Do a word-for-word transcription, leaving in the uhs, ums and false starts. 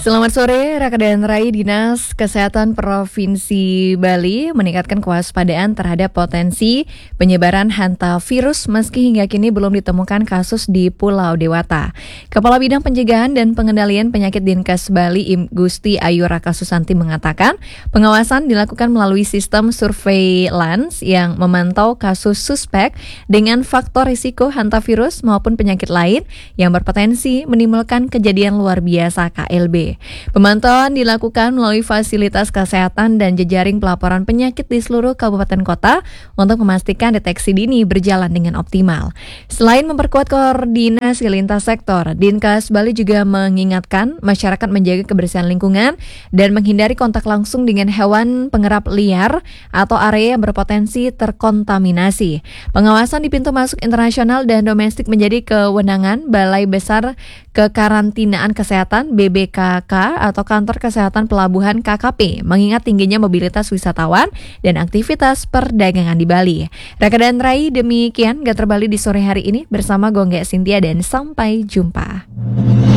Selamat sore, Raka dan Rai. Dinas Kesehatan Provinsi Bali meningkatkan kewaspadaan terhadap potensi penyebaran hantavirus meski hingga kini belum ditemukan kasus di Pulau Dewata. Kepala Bidang Pencegahan dan Pengendalian Penyakit Dinkes Bali, Im Gusti Ayu Raka Susanti mengatakan, pengawasan dilakukan melalui sistem surveillance yang memantau kasus suspek dengan faktor risiko hantavirus maupun penyakit lain yang berpotensi menimbulkan kejadian luar biasa K L B. Pemantauan dilakukan melalui fasilitas kesehatan dan jejaring pelaporan penyakit di seluruh kabupaten kota untuk memastikan deteksi dini berjalan dengan optimal. Selain memperkuat koordinasi lintas sektor, Dinkes Bali juga mengingatkan masyarakat menjaga kebersihan lingkungan dan menghindari kontak langsung dengan hewan pengerap liar atau area yang berpotensi terkontaminasi. Pengawasan di pintu masuk internasional dan domestik menjadi kewenangan Balai Besar Kekarantinaan Kesehatan B B K K atau Kantor Kesehatan Pelabuhan K K P, mengingat tingginya mobilitas wisatawan dan aktivitas perdagangan di Bali. Raka dan Rai, demikian Gater Bali di sore hari ini bersama Gongge Cynthia dan sampai jumpa.